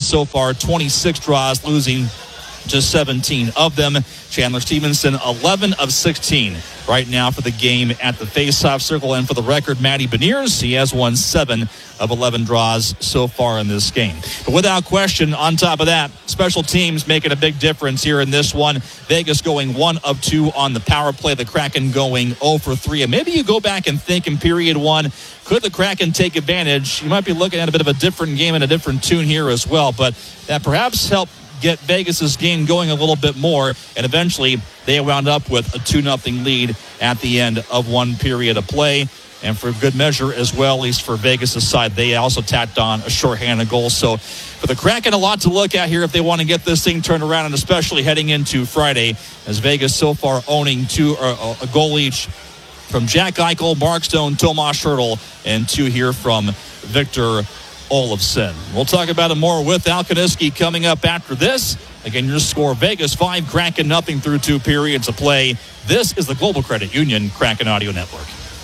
so far, 26 draws, losing just 17 of them. Chandler Stevenson, 11 of 16 right now for the game at the faceoff circle. And for the record, Matty Beniers, he has won 7 of 11 draws so far in this game. But without question, on top of that, special teams making a big difference here in this one. Vegas going 1 of 2 on the power play. The Kraken going 0 for 3. And maybe you go back and think in period 1, could the Kraken take advantage? You might be looking at a bit of a different game and a different tune here as well. But that perhaps helped get Vegas's game going a little bit more, and eventually they wound up with a 2-0 lead at the end of one period of play. And for good measure as well, at least for Vegas's side, they also tacked on a shorthanded goal. So for the Kraken, a lot to look at here if they want to get this thing turned around, and especially heading into Friday, as Vegas so far owning a goal each from Jack Eichel, Mark Stone, Tomas Hertl, and 2 here from Victor Olofsson. We'll talk about it more with Al Kaniski coming up after this. Again, your score, Vegas 5, Kraken nothing through 2 periods of play. This is the Global Credit Union Kraken Audio Network.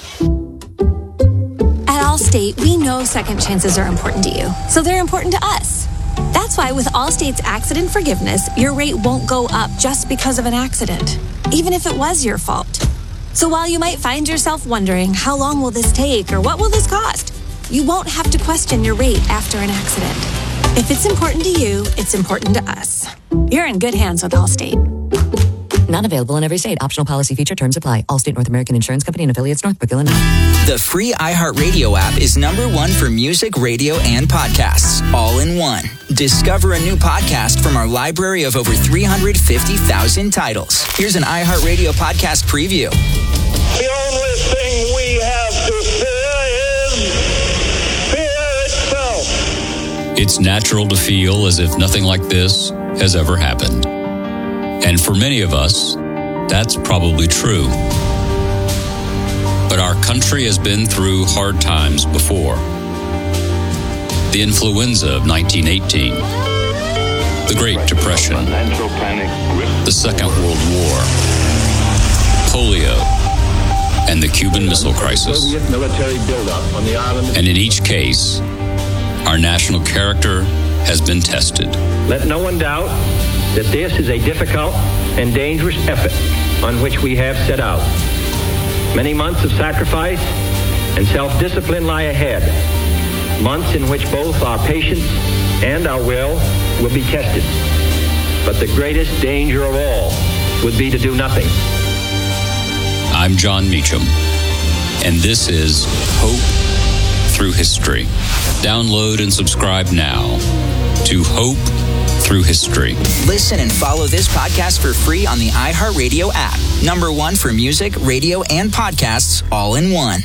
At Allstate, we know second chances are important to you, so they're important to us. That's why with Allstate's accident forgiveness, your rate won't go up just because of an accident, even if it was your fault. So while you might find yourself wondering, how long will this take or what will this cost? You won't have to question your rate after an accident. If it's important to you, it's important to us. You're in good hands with Allstate. Not available in every state. Optional policy feature terms apply. Allstate North American Insurance Company and affiliates, Northbrook, Illinois. The free iHeartRadio app is #1 for music, radio, and podcasts, all in one. Discover a new podcast from our library of over 350,000 titles. Here's an iHeartRadio podcast preview. The only thing we have to fear is it's natural to feel as if nothing like this has ever happened. And for many of us, that's probably true. But our country has been through hard times before. The influenza of 1918, the Great Depression, the Second World War, polio, and the Cuban Missile Crisis. And in each case, our national character has been tested. Let no one doubt that this is a difficult and dangerous effort on which we have set out. Many months of sacrifice and self-discipline lie ahead. Months in which both our patience and our will be tested. But the greatest danger of all would be to do nothing. I'm John Meacham, and this is Hope Through History. Download and subscribe now to Hope Through History. Listen and follow this podcast for free on the iHeartRadio app. #1 for music, radio, and podcasts, all in one.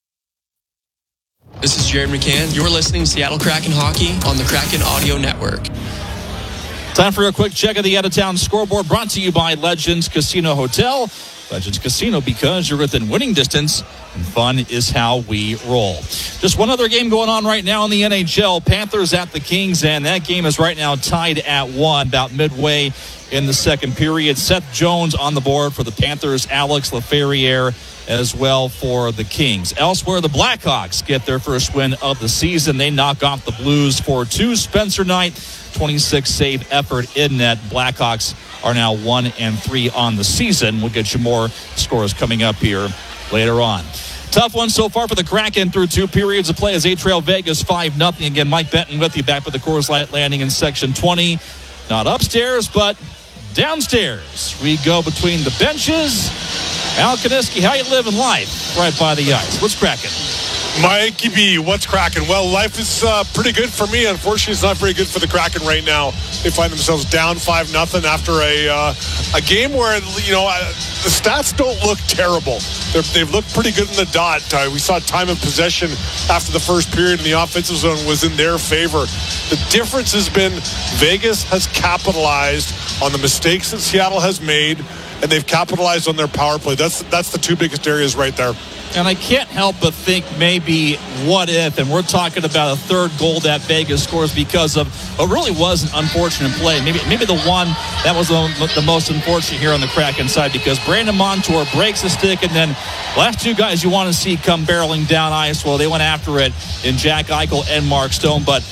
This is Jared McCann. You're listening to Seattle Kraken Hockey on the Kraken Audio Network. Time for a quick check of the out-of-town scoreboard, brought to you by Legends Casino Hotel. Legends Casino, because you're within winning distance, and fun is how we roll. Just one other game going on right now in the NHL. Panthers at the Kings, and that game is right now tied at 1, about midway in the second period. Seth Jones on the board for the Panthers, Alex Laferriere as well for the Kings. Elsewhere, the Blackhawks get their first win of the season. They knock off the Blues 4-2. Spencer Knight, 26 save effort in net. Blackhawks are now 1-3 on the season. We'll get you more scores coming up here later on. Tough one so far for the Kraken through 2 periods of play as they trail Vegas 5-0. Again, Mike Benton with you back with the Coors Light Landing in Section 20. Not upstairs, but downstairs. We go between the benches. Al Kaniski, how you living life right by the ice? What's cracking? Mikey B, what's cracking? Well, life is pretty good for me. Unfortunately, it's not very good for the Kraken right now. They find themselves down 5-0 after a game where, the stats don't look terrible. They've looked pretty good in the dot. We saw time of possession after the first period, and the offensive zone was in their favor. The difference has been Vegas has capitalized on the mistakes that Seattle has made, and they've capitalized on their power play. That's the 2 biggest areas right there. And I can't help but think maybe what if, and we're talking about a third goal that Vegas scores because of what really was an unfortunate play. Maybe the one that was the most unfortunate here on the Kraken side, because Brandon Montour breaks a stick, and then last 2 guys you want to see come barreling down ice. Well, they went after it in Jack Eichel and Mark Stone, but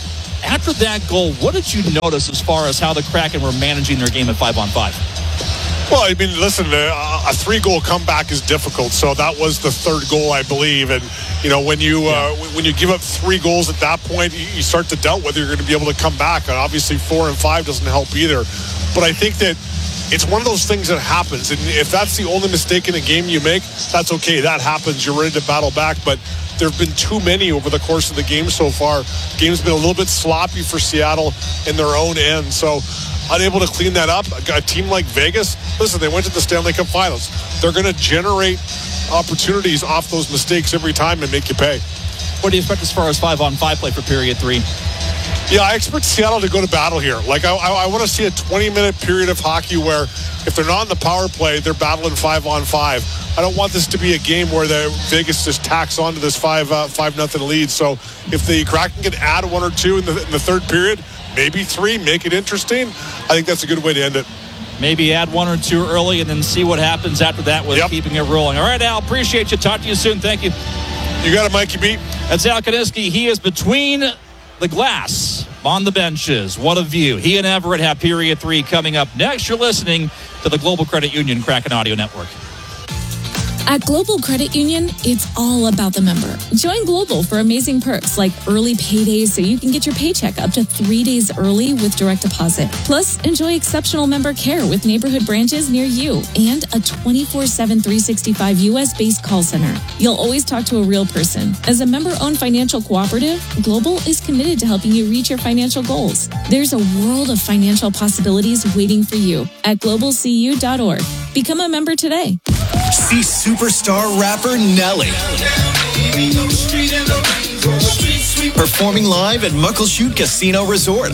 After that goal, what did you notice as far as how the Kraken were managing their game at 5-on-5? Well, I mean, listen, a 3-goal comeback is difficult. So that was the third goal, I believe. And, when you give up 3 goals at that point, you start to doubt whether you're going to be able to come back. And obviously, 4 and 5 doesn't help either. But I think that it's one of those things that happens. And if that's the only mistake in a game you make, that's okay. That happens. You're ready to battle back. But there have been too many over the course of the game so far. The game's been a little bit sloppy for Seattle in their own end. So unable to clean that up. A team like Vegas, listen, they went to the Stanley Cup Finals. They're going to generate opportunities off those mistakes every time and make you pay. What do you expect as far as 5-on-5 play for period 3? Yeah, I expect Seattle to go to battle here. Like, I want to see a 20-minute period of hockey where if they're not in the power play, they're battling 5-on-5. I don't want this to be a game where Vegas just tacks onto this 5-0 lead. So if the Kraken can add 1 or 2 in the third period, maybe 3, make it interesting, I think that's a good way to end it. Maybe add 1 or 2 early and then see what happens after that with keeping it rolling. All right, Al, appreciate you. Talk to you soon. Thank you. You got it, Mikey B. That's Al Kaniski. He is between the glass on the benches. What a view. He and Everett have period 3 coming up next. You're listening to the Global Credit Union Kraken Audio Network. At Global Credit Union, it's all about the member. Join Global for amazing perks like early paydays so you can get your paycheck up to 3 days early with direct deposit. Plus, enjoy exceptional member care with neighborhood branches near you and a 24/7 365 U.S.-based call center. You'll always talk to a real person. As a member-owned financial cooperative, Global is committed to helping you reach your financial goals. There's a world of financial possibilities waiting for you at globalcu.org. Become a member today. See superstar rapper Nelly performing live at Muckleshoot Casino Resort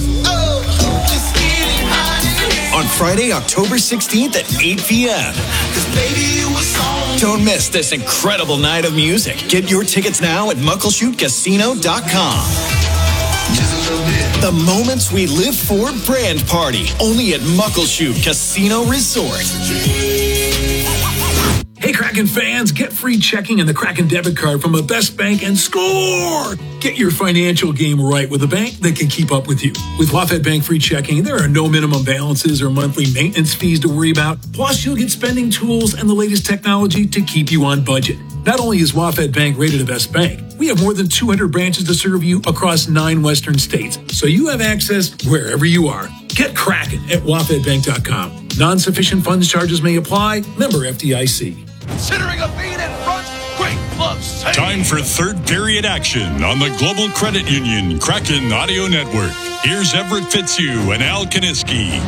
on Friday, October 16th at 8 p.m. Don't miss this incredible night of music. Get your tickets now at muckleshootcasino.com. The moments we live for brand party, only at Muckleshoot Casino Resort. Hey, Kraken fans, get free checking and the Kraken debit card from a Best Bank and score! Get your financial game right with a bank that can keep up with you. With WaFd Bank free checking, there are no minimum balances or monthly maintenance fees to worry about. Plus, you'll get spending tools and the latest technology to keep you on budget. Not only is WaFd Bank rated a Best Bank, we have more than 200 branches to serve you across 9 Western states, so you have access wherever you are. Get Kraken at wafdbank.com. Non-sufficient funds charges may apply. Member FDIC. Considering a feed in front, great glove save. Time for third period action on the Global Credit Union Kraken Audio Network. Here's Everett Fitzhugh and Al Kaniski.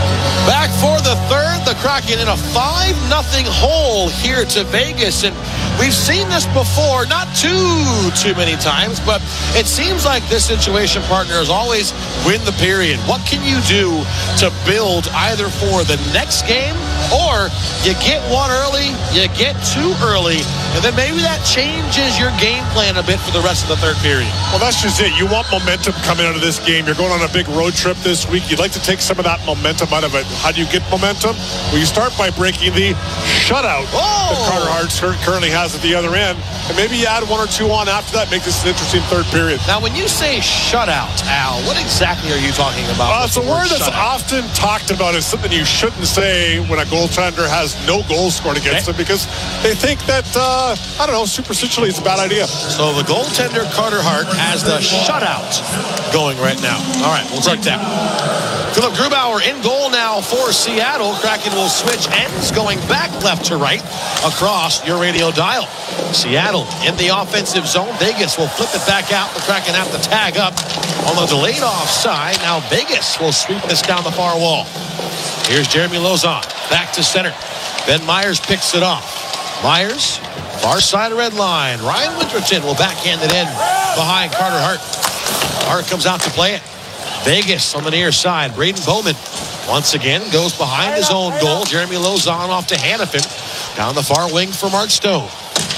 Back for the third, the Kraken in a 5-0 hole here to Vegas. And we've seen this before, not too many times, but it seems like this situation, partner, is always win the period. What can you do to build either for the next game, or you get one early, you get 2 early, and then maybe that changes your game plan a bit for the rest of the third period? Well, that's just it. You want momentum coming out of this game. You're going on a big road trip this week. You'd like to take some of that momentum out of it. How do you get momentum? Well, you start by breaking the shutout that Carter Hart currently has at the other end, and maybe you add 1 or 2 on after that, make this an interesting third period. Now, when you say shutout, Al, what exactly are you talking about? It's a word that's often talked about as something you shouldn't say when a goaltender has no goals scored against him, because they think that, superficially it's a bad idea. So the goaltender, Carter Hart, has the shutout going right now. All right, we'll take that. Philip Grubauer in goal now for Seattle. Kraken will switch ends, going back left to right across your radio dial. Seattle in the offensive zone. Vegas will flip it back out. The Kraken have to tag up on the delayed offside. Now Vegas will sweep this down the far wall. Here's Jeremy Lauzon back to center. Ben Myers picks it off. Myers, far side of red line. Ryan Winterton will backhand it in behind Carter Hart. Hart comes out to play it. Vegas on the near side. Braden Bowman once again goes behind his own goal. Jeremy Lauzon off to Hanifin. Down the far wing for Mark Stone.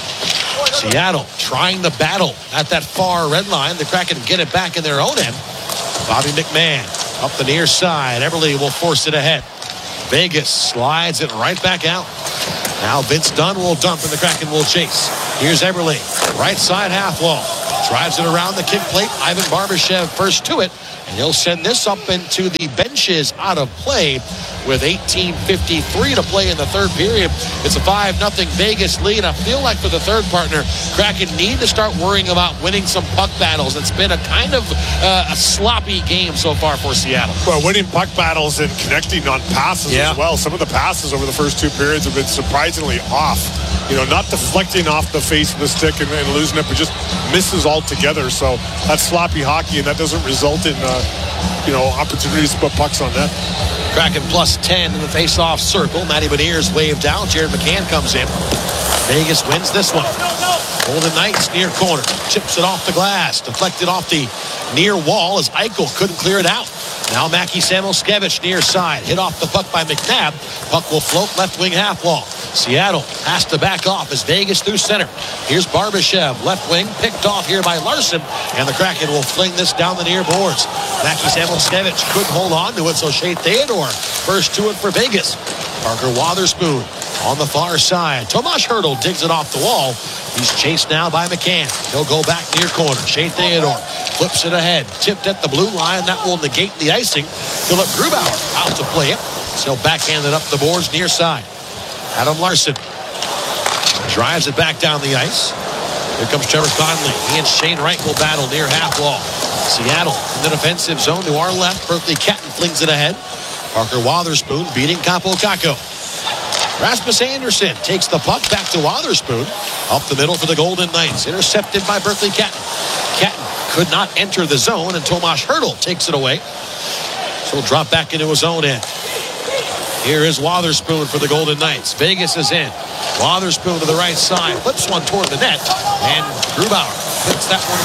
Seattle trying to battle at that far red line. The Kraken get it back in their own end. Bobby McMahon up the near side. Eberle will force it ahead. Vegas slides it right back out. Now Vince Dunn will dump and the Kraken will chase. Here's Eberle. Right side half wall. drives it around the kick plate. Ivan Barbashev first to it, and he'll send this up into the benches out of play with 18:53 to play in the third period. It's a 5-0 Vegas lead. I feel like for the third partner, Kraken need to start worrying about winning some puck battles. It's been a kind of a sloppy game so far for Seattle. Well, winning puck battles and connecting on passes as well. Some of the passes over the first two periods have been surprisingly off. You know, not deflecting off the face of the stick and losing it, but just misses altogether. So that's sloppy hockey, and that doesn't result in, opportunities to put pucks on net. Kraken plus 10 in the face-off circle. Matty Beniers waved down. Jared McCann comes in. Vegas wins this one. Golden Knights near corner. Chips it off the glass. Deflected off the near wall as Eichel couldn't clear it out. Now Mackie Samuelskevich near side. Hit off the puck by McNabb. Puck will float left wing half wall. Seattle has to back off as Vegas through center. Here's Barbashev, left wing, picked off here by Larson, and the Kraken will fling this down the near boards. Mackie Samuelskevich couldn't hold on to it, so Shea Theodore first to it for Vegas. Parker Wotherspoon on the far side. Tomas Hertl digs it off the wall. He's chased now by McCann. He'll go back near corner. Shea Theodore flips it ahead. Tipped at the blue line. That will negate the icing. Philip Grubauer out to play it. So backhand it up the boards near side. Adam Larson drives it back down the ice. Here comes Trevor Connolly. He and Shane Wright will battle near half wall. Seattle in the defensive zone to our left. Berkeley Catton flings it ahead. Parker Wotherspoon beating Capo Caco. Rasmus Anderson takes the puck back to Wotherspoon. Up the middle for the Golden Knights. Intercepted by Berkeley Catton. Catton could not enter the zone, and Tomas Hertl takes it away. So he'll drop back into his own end. Here is Wotherspoon for the Golden Knights. Vegas is in. Wotherspoon to the right side. Flips one toward the net. And Grubauer flips that one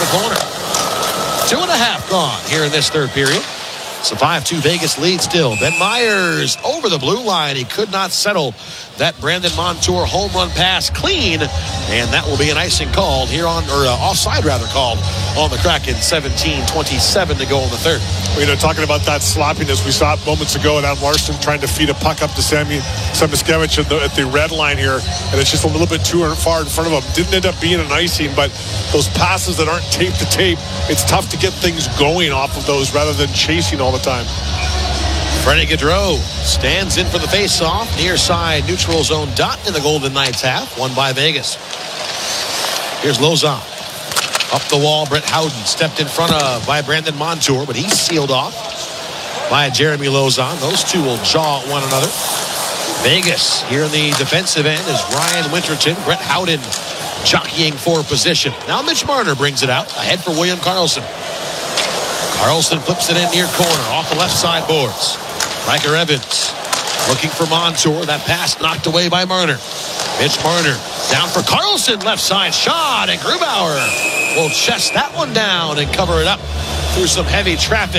to the corner. 2.5 gone here in this third period. It's a 5-2 Vegas lead still. Ben Myers over the blue line. He could not settle that Brandon Montour home run pass clean. And that will be an icing called here on, or offside rather called on the Kraken. 17:27 to go in the third. You know, talking about that sloppiness, we saw it moments ago with Adam Larson trying to feed a puck up to Samuelskevich at the red line here, and it's just a little bit too far in front of him. Didn't end up being an icing, but those passes that aren't tape to tape, it's tough to get things going off of those rather than chasing all the time. Freddie Gaudreau stands in for the face-off. Near side neutral zone dot in the Golden Knights half, won by Vegas. Here's Lauzon. Up the wall, Brett Howden stepped in front of by Brandon Montour, but he's sealed off by Jeremy Lauzon. Those two will jaw at one another. Vegas here in the defensive end is Ryan Winterton. Brett Howden jockeying for position. Now Mitch Marner brings it out ahead for William Karlsson. Karlsson flips it in near corner off the left side boards. Riker Evans looking for Montour. That pass knocked away by Marner. Mitch Marner down for Karlsson, left side shot, and Grubauer will chest that one down and cover it up through some heavy traffic.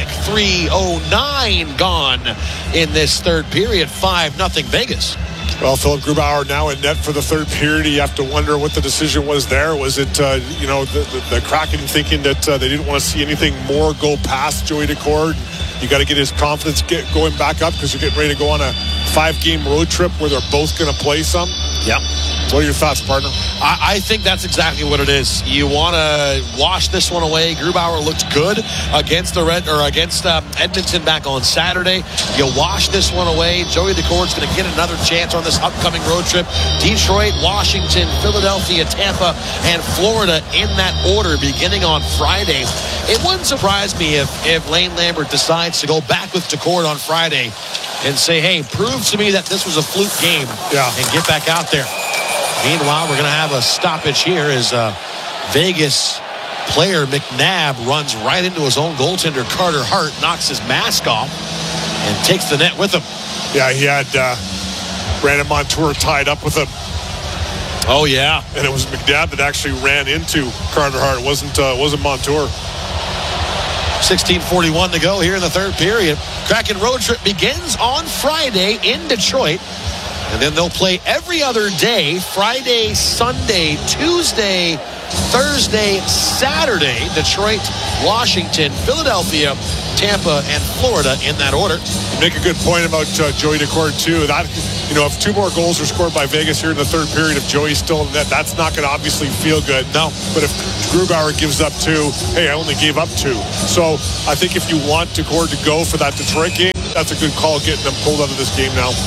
3:09 gone in this third period. 5-0 Vegas. Well, Philip Grubauer now in net for the third period. You have to wonder what the decision was there. Was it, the Kraken thinking that they didn't want to see anything more go past Joey Daccord? You got to get his confidence going back up because you're getting ready to go on a 5-game road trip where they're both going to play some. Yep. What are your thoughts, partner? I think that's exactly what it is. You want to wash this one away. Grubauer looked good against Edmonton back on Saturday. You wash this one away. Joey Daccord's going to get another chance on this upcoming road trip. Detroit, Washington, Philadelphia, Tampa, and Florida in that order beginning on Friday. It wouldn't surprise me if Lane Lambert decides to go back with Daccord on Friday and say, hey, prove to me that this was a fluke game and get back out there. Meanwhile, we're going to have a stoppage here as Vegas player McNabb runs right into his own goaltender, Carter Hart, knocks his mask off and takes the net with him. Yeah, he had Brandon Montour tied up with him. Oh, yeah. And it was McNabb that actually ran into Carter Hart. It wasn't Montour. 16:41 to go here in the third period. Kraken road trip begins on Friday in Detroit. And then they'll play every other day, Friday, Sunday, Tuesday, Thursday, Saturday, Detroit, Washington, Philadelphia, Tampa, and Florida in that order. You make a good point about Joey Daccord, too. if 2 more goals are scored by Vegas here in the third period, if Joey's still in net, that's not going to obviously feel good. No. But if Grubauer gives up 2, hey, I only gave up 2. So I think if you want Gord to go for that Detroit game, that's a good call getting them pulled out of this game now.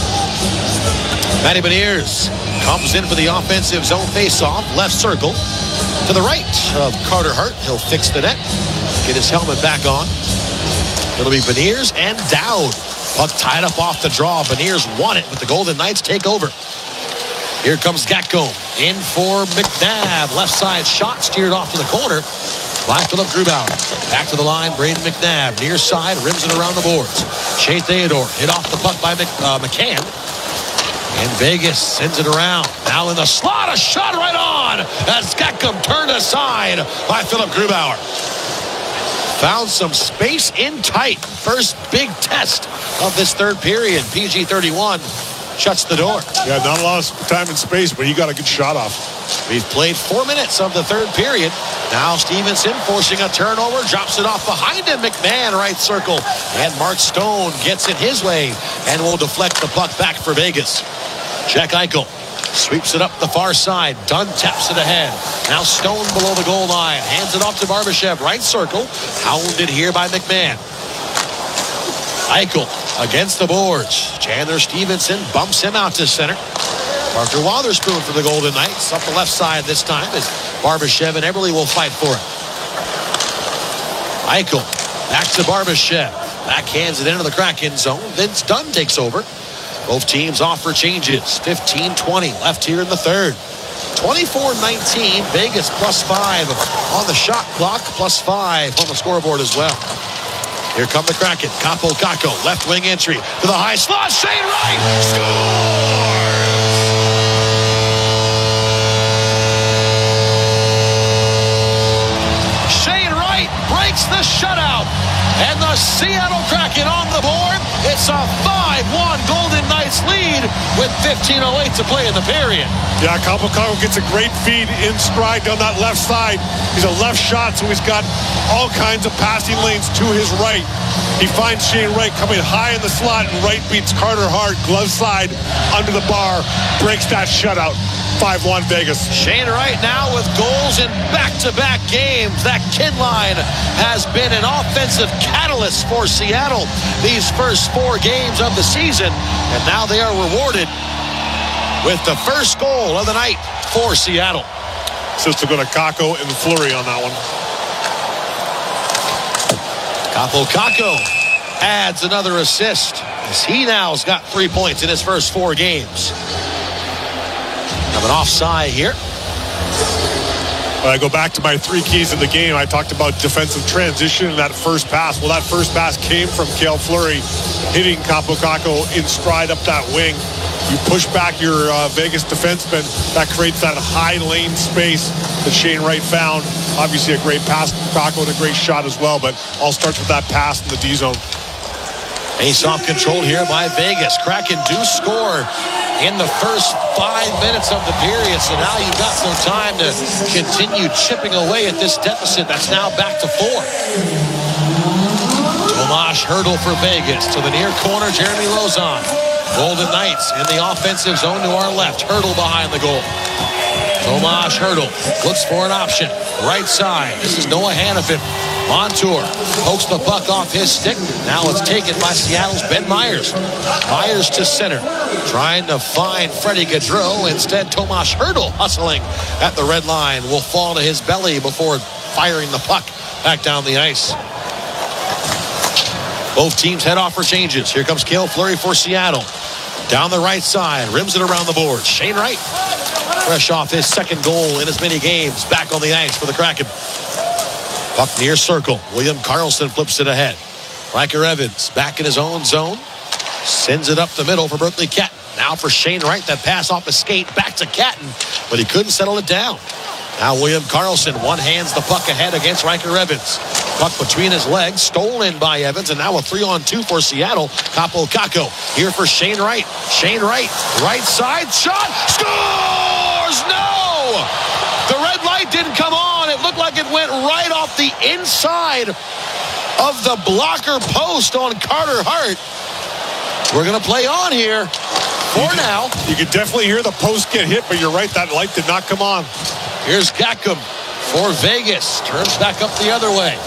Matty Beniers comes in for the offensive zone face-off. Left circle to the right of Carter Hart. He'll fix the net. Get his helmet back on. It'll be Beniers and Dowd. Puck tied up off the draw. Beniers won it, but the Golden Knights take over. Here comes Gatko in for McNabb. Left side shot steered off to the corner by Philip Grubauer. Back to the line, Braden McNabb. Near side, rims it around the boards. Shea Theodore hit off the puck by McCann. And Vegas sends it around. Now in the slot, a shot right on as Gatko turned aside by Philip Grubauer. Found some space in tight. First big test of this third period. PG-31 shuts the door. Yeah, not a lot of time and space, but he got a good shot off. We've played 4 minutes of the third period. Now Stevenson forcing a turnover, drops it off behind him. McMahon right circle, and Mark Stone gets it his way and will deflect the puck back for Vegas. Jack Eichel sweeps it up the far side. Dunn taps it ahead. Now Stone below the goal line, hands it off to Barbashev, right circle, hounded here by McMahon. Eichel against the boards. Chandler Stevenson bumps him out to center. Parker Wotherspoon for the Golden Knights up the left side this time as Barbashev and Eberle will fight for it. Eichel back to Barbashev. Backhands it into the Kraken zone. Vince Dunn takes over. Both teams offer changes. 15-20 left here in the third. 24-19. Vegas +5 on the shot clock. +5 on the scoreboard as well. Here come the Kraken. Kaapo Kakko, left wing entry to the high slot. Shane Wright scores! Shane Wright breaks the shutout. And the Seattle Kraken on the board. It's a 5-1 Golden Knights lead with 15:08 to play in the period. Yeah, Kaapo Kakko gets a great feed in stride down that left side. He's a left shot, so he's got all kinds of passing lanes to his right. He finds Shane Wright coming high in the slot, and Wright beats Carter Hart, glove side, under the bar, breaks that shutout. 5-1 Vegas. Shane Wright now with goals in back-to-back games. That kid line has been an offensive catalyst for Seattle these first 4 games of the season, and now they are rewarded with the first goal of the night for Seattle. Assist to go to Kakko and Fleury on that one. Kaapo Kakko adds another assist as he now has got 3 points in his first 4 games. Have an offside here. I go back to my 3 keys of the game. I talked about defensive transition and that first pass. Well, that first pass came from Cale Fleury hitting Kaapo Kakko in stride up that wing. You push back your Vegas defenseman. That creates that high lane space that Shane Wright found. Obviously a great pass from Kakko and a great shot as well, but all starts with that pass in the D zone. Face-off controlled here by Vegas. Kraken do score in the first 5 minutes of the period, so now you've got some time to continue chipping away at this deficit that's now back to 4. Tomas Hertl for Vegas to the near corner. Jeremy Lauzon. Golden Knights in the offensive zone to our left. Hertl behind the goal. Tomas Hertl looks for an option. Right side. This is Noah Hanifin. Montour pokes the puck off his stick. Now it's taken by Seattle's Ben Myers. Myers to center. Trying to find Freddie Gaudreau. Instead, Tomas Hertl hustling at the red line will fall to his belly before firing the puck back down the ice. Both teams head off for changes. Here comes Cale Fleury for Seattle. Down the right side. Rims it around the board. Shane Wright, fresh off his second goal in as many games, back on the ice for the Kraken. Puck near circle. William Karlsson flips it ahead. Riker Evans back in his own zone. Sends it up the middle for Berkeley Catton. Now for Shane Wright. That pass off his skate back to Catton, but he couldn't settle it down. Now William Karlsson one-hands the puck ahead against Riker Evans. Puck between his legs, stolen by Evans, and now a 3-on-2 for Seattle. Kaapo Kakko here for Shane Wright. Shane Wright, right side, shot, scores! No! The red light didn't come on. It looked like it went right off the inside of the blocker post on Carter Hart. We're going to play on here. 4 now. You could definitely hear the post get hit, but you're right, that light did not come on. Here's Gackham for Vegas. Turns back up the other way.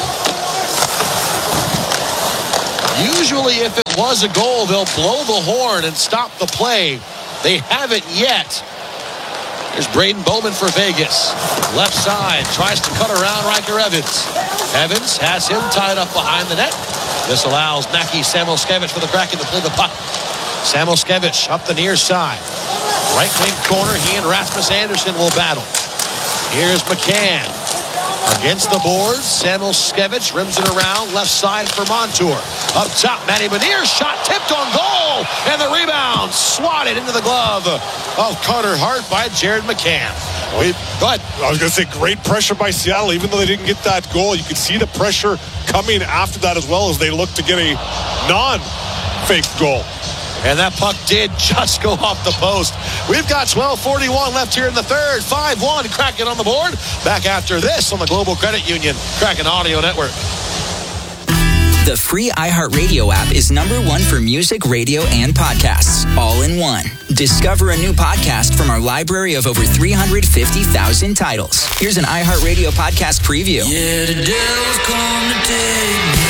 Usually if it was a goal, they'll blow the horn and stop the play. They haven't yet. Here's Braden Bowman for Vegas. Left side, tries to cut around Riker Evans. Evans has him tied up behind the net. This allows Mackie Samoskevich for the Kraken to play the puck. Samoskevich up the near side. Right wing corner, he and Rasmus Andersson will battle. Here's McCann. Against the boards, Samoskevich rims it around, left side for Montour. Up top, Matty Beniers, shot tipped on goal, and the rebound swatted into the glove of Carter Hart by Jared McCann. Go ahead. I was going to say, great pressure by Seattle. Even though they didn't get that goal, you could see the pressure coming after that as well as they look to get a non-fake goal. And that puck did just go off the post. We've got 12:41 left here in the third. 5-1, Kraken on the board. Back after this on the Global Credit Union Kraken Audio Network. The free iHeartRadio app is #1 for music, radio, and podcasts, all in one. Discover a new podcast from our library of over 350,000 titles. Here's an iHeartRadio podcast preview. Yeah, the devil's come to take me.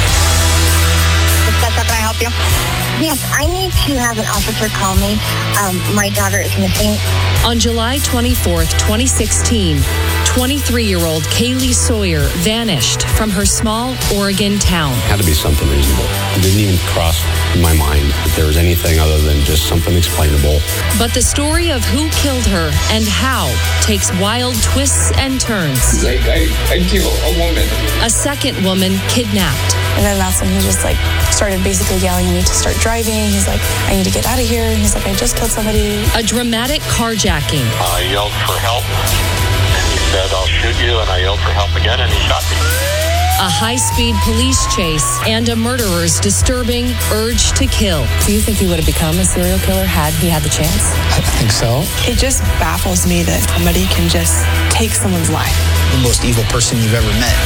Can I help you? Yes, I need to have an officer call me. My daughter is missing. On July 24th, 2016, 23-year-old Kaylee Sawyer vanished from her small Oregon town. It had to be something reasonable. It didn't even cross my mind that there was anything other than just something explainable. But the story of who killed her and how takes wild twists and turns. Like, I killed a woman. A second woman kidnapped. And then that's when he just started basically yelling, I need to start driving. He's like, I need to get out of here. And he's like, I just killed somebody. A dramatic carjacking. I yelled for help. And he said, I'll shoot you. And I yelled for help again, and he shot me. A high-speed police chase and a murderer's disturbing urge to kill. Do you think he would have become a serial killer had he had the chance? I think so. It just baffles me that somebody can just take someone's life. The most evil person you've ever met.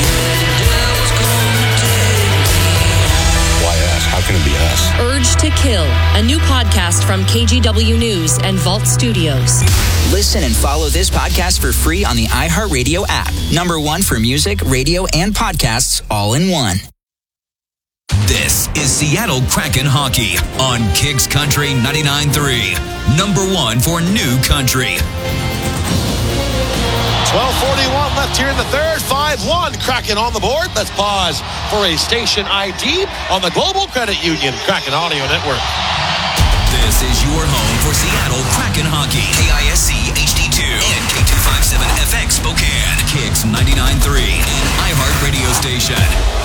How can it be us? Urge to Kill, a new podcast from KGW News and Vault Studios. Listen and follow this podcast for free on the iHeartRadio app. #1 for music, radio, and podcasts, all in one. This is Seattle Kraken hockey on Kicks Country 99.3. #1 for new country. 12:41 left here in the third. 5-1, Kraken on the board. Let's pause for a station ID on the Global Credit Union Kraken Audio Network. This is your home for Seattle Kraken hockey. KISC HD2 and K257FX Spokane. Kicks 99.3 and iHeart Radio station.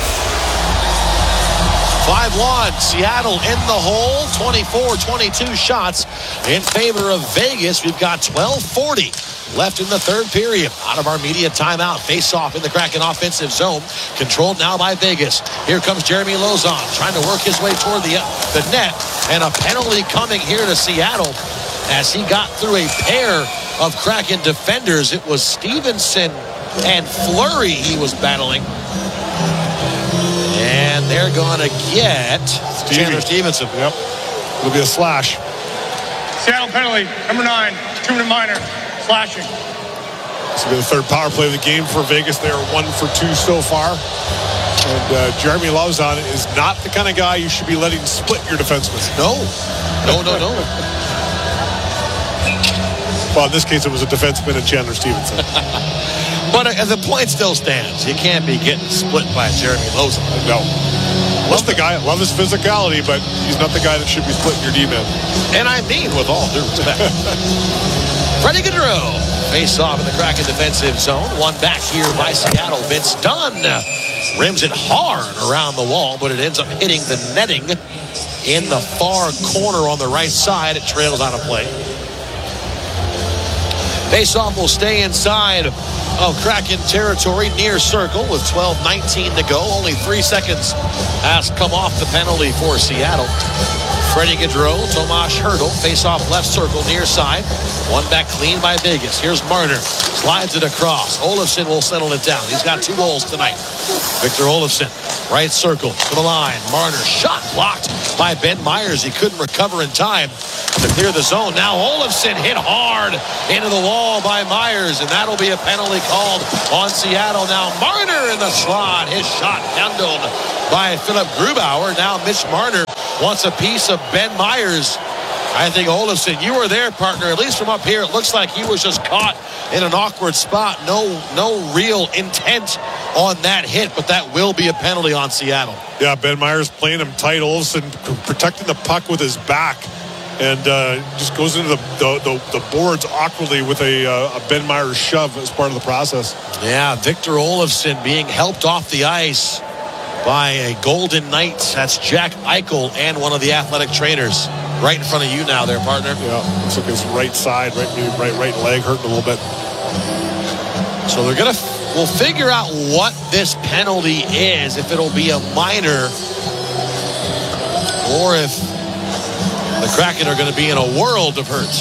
5-1, Seattle in the hole. 24-22 shots in favor of Vegas. We've got 12:40 left in the third period. Out of our media timeout. Face-off in the Kraken offensive zone. Controlled now by Vegas. Here comes Jeremy Lauzon trying to work his way toward the net. And a penalty coming here to Seattle as he got through a pair of Kraken defenders. It was Stevenson and Fleury he was battling. And they're going to get Chandler Stevenson. Yep. It'll be a slash. Seattle penalty, number 9, 2-minute minor. Slashing. This will be the third power play of the game for Vegas. They are 1 for 2 so far. And Jeremy Lauzon is not the kind of guy you should be letting split your defenseman. No. Well, in this case, it was a defenseman and Chandler Stevenson. But the point still stands. You can't be getting split by Jeremy Lauzon. No. Love the guy. Love his physicality, but he's not the guy that should be splitting your D-man. And I mean with all due respect. Freddie Gaudreau, face off in the Kraken defensive zone. One back here by Seattle. Vince Dunn rims it hard around the wall, but it ends up hitting the netting in the far corner on the right side. It trails out of play. Face-off will stay inside of Kraken territory, near circle, with 12:19 to go. Only 3 seconds has come off the penalty for Seattle. Freddie Gaudreau, Tomas Hertl, face-off left circle, near side. One back clean by Vegas. Here's Marner. Slides it across. Olofsson will settle it down. He's got 2 goals tonight. Victor Olofsson, right circle to the line. Marner, shot blocked by Ben Myers. He couldn't recover in time to clear the zone. Now Olofsson hit hard into the wall by Myers, and that'll be a penalty called on Seattle. Now Marner in the slot. His shot handled by Philip Grubauer. Now Mitch Marner wants a piece of Ben Myers. I think Olofsson, you were there, partner. At least from up here, it looks like he was just caught in an awkward spot. No real intent on that hit, but that will be a penalty on Seattle. Yeah, Ben Myers playing him tight. Olofsson protecting the puck with his back, and just goes into the boards awkwardly with a Ben Myers shove as part of the process. Yeah, Victor Olofsson being helped off the ice by a Golden Knight. That's Jack Eichel and one of the athletic trainers. Right in front of you now there, partner. Yeah, looks like his right side, right leg hurting a little bit. So we'll figure out what this penalty is, if it'll be a minor or if the Kraken are going to be in a world of hurt.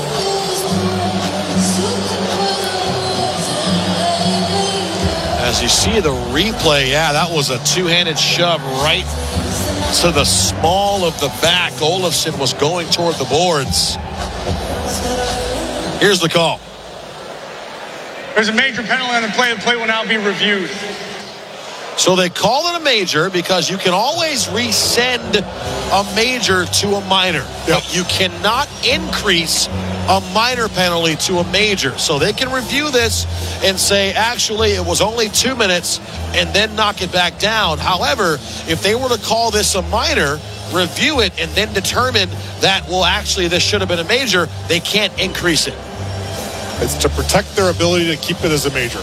As you see the replay, yeah, that was a two-handed shove right to the small of the back. Olofsson was going toward the boards. Here's the call. There's a major penalty on the play. The play will now be reviewed. So they call it a major because you can always resend a major to a minor. Yep. But you cannot increase a minor penalty to a major. So they can review this and say, actually, it was only 2 minutes, and then knock it back down. However, if they were to call this a minor, review it, and then determine that, well, actually, this should have been a major, they can't increase it. It's to protect their ability to keep it as a major.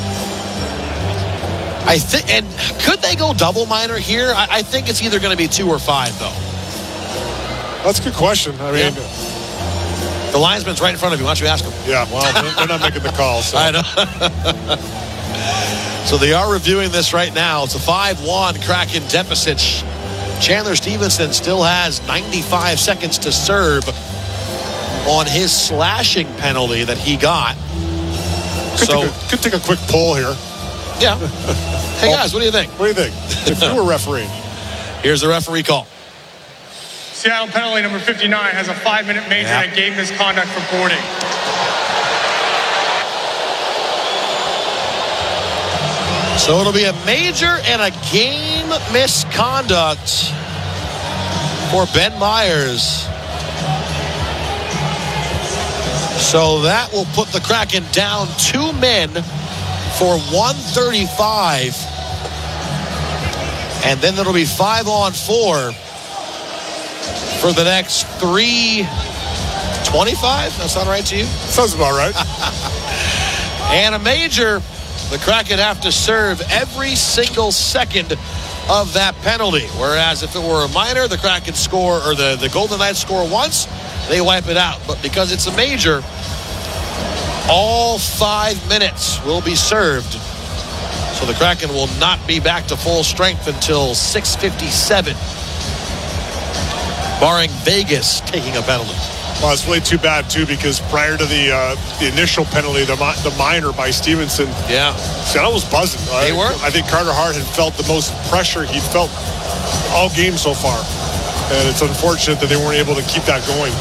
I think, and could they go double minor here? I think it's either going to be 2 or 5, though. That's a good question. I mean, the linesman's right in front of you. Why don't you ask him? Yeah, well, they're not making the call. So. I know. So they are reviewing this right now. It's a 5-1 Kraken deficit. Chandler Stevenson still has 95 seconds to serve on his slashing penalty that he got. Could take a quick poll here. Yeah. Hey, guys, what do you think? What do you think? If you were refereeing. Here's the referee call. Seattle penalty number 59 has a 5-minute major and game misconduct for boarding. So it'll be a major and a game misconduct for Ben Myers. So that will put the Kraken down 2 men for 135. And then it'll be 5-on-4 for the next 3:25. That sound right to you? Sounds about right. And a major, the Kraken have to serve every single second of that penalty. Whereas if it were a minor, the Kraken score, or the Golden Knights score once, they wipe it out. But because it's a major, all 5 minutes will be served. So the Kraken will not be back to full strength until 6:57. Barring Vegas taking a penalty. Well, it's really too bad, too, because prior to the initial penalty, the minor by Stevenson, Seattle was buzzing. They were? I think Carter Hart had felt the most pressure he'd felt all game so far. And it's unfortunate that they weren't able to keep that going.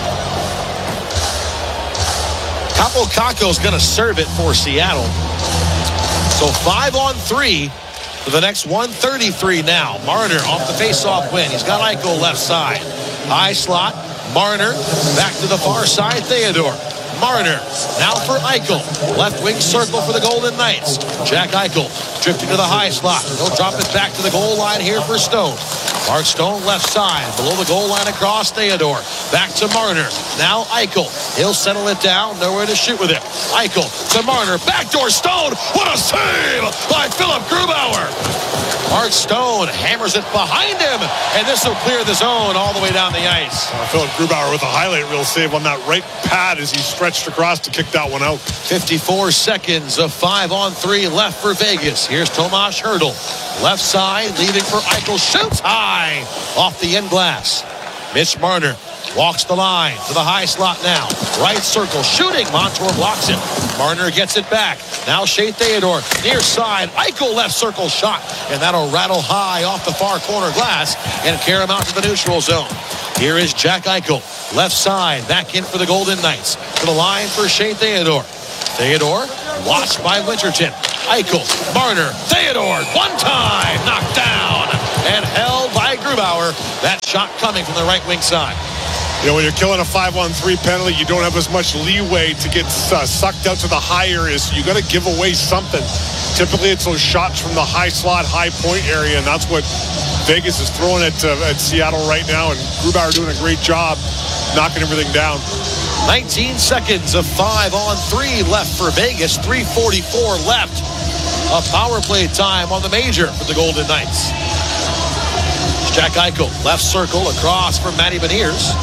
Capo Caco's going to serve it for Seattle. So 5-on-3 for the next 133 now. Marner off the faceoff win. He's got Eichel left side. High slot. Marner back to the far side. Theodore. Marner now for Eichel. Left wing circle for the Golden Knights. Jack Eichel drifting to the high slot. He'll drop it back to the goal line here for Stone. Mark Stone left side. Below the goal line across Theodore. Back to Marner. Now Eichel. He'll settle it down. Nowhere to shoot with it. Eichel to Marner. Backdoor Stone. What a save by Philip Grubauer. Mark Stone hammers it behind him. And this will clear the zone all the way down the ice. Philip Grubauer with a highlight reel save on that right pad as he stretched across to kick that one out. 54 seconds of 5-on-3 left for Vegas. Here's Tomas Hertl. Left side, leaving for Eichel. Shoots high off the end glass. Mitch Marner walks the line to the high slot now. Right circle, shooting. Montour blocks it. Marner gets it back. Now Shea Theodore, near side. Eichel left circle shot. And that'll rattle high off the far corner glass and carry him out to the neutral zone. Here is Jack Eichel. Left side, back in for the Golden Knights. To the line for Shea Theodore. Theodore, watched by Winterton. Eichel, Marner, Theodore, one time, knocked down and held by Grubauer. That shot coming from the right wing side. You know, when you're killing a 5-on-3 penalty, you don't have as much leeway to get sucked out to the high areas. You got to give away something. Typically, it's those shots from the high slot, high point area, and that's what Vegas is throwing at Seattle right now. And Grubauer doing a great job knocking everything down. 19 seconds of 5-on-3 left for Vegas. 3:44 left of power play time on the major for the Golden Knights. Jack Eichel, left circle across for Matty Beniers.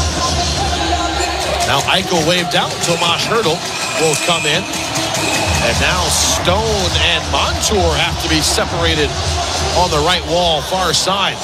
Now Eichel waved out. Tomas Hertl will come in. And now Stone and Montour have to be separated on the right wall, far side.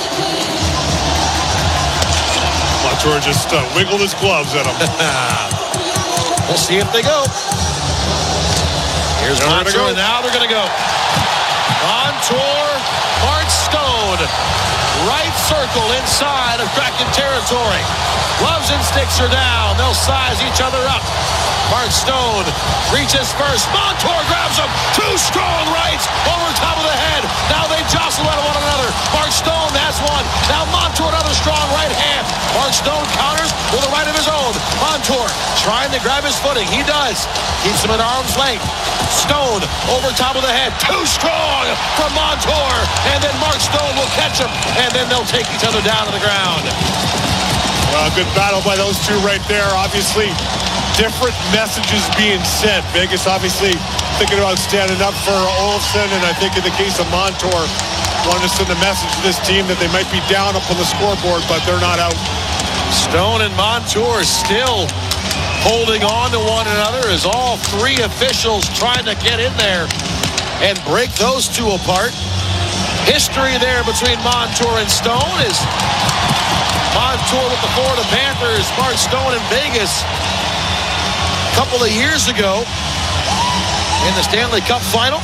Montour just wiggled his gloves at him. We'll see if they go. Here's Montour, and now they're going to go. Montour, Bart Stone. Right circle inside of Kraken territory. Gloves and sticks are down. They'll size each other up. Bart Stone reaches first. Montour grabs him. Two strong rights over top of the head. Now they jostle at one another. Bart Stone has one. Now Montour another strong right hand. Bart Stone counters with a right of his own. Montour trying to grab his footing. He does. Keeps him at arm's length. Stone over top of the head. Too strong from Montour. And then Mark Stone will catch him. And then they'll take each other down to the ground. Well, good battle by those two right there. Obviously, different messages being sent. Vegas obviously thinking about standing up for Olofsson, and I think in the case of Montour, wanted to send a message to this team that they might be down up on the scoreboard, but they're not out. Stone and Montour still holding on to one another as all three officials trying to get in there and break those two apart. History there between Montour and Stone is Montour with the Florida Panthers, Mark Stone in Vegas a couple of years ago in the Stanley Cup final.